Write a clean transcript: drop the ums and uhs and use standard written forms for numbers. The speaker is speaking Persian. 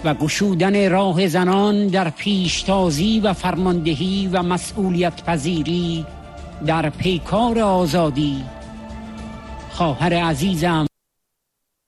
و گشودن راه زنان در پیشتازی و فرماندهی و مسئولیت پذیری در پیکار آزادی. خواهر عزیزم